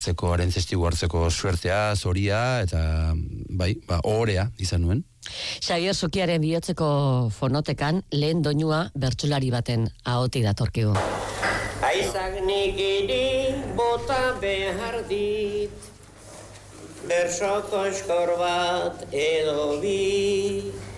haren testigu hartzeko suertea, zoria, eta bai, ohorea izan nuen. Xabier Sukiaren bihotzeko fonotekan lehen doinua bertsolari baten ahotik datorkigu. Aizak nik iri bota behar dit, berso koskor bat edo bi.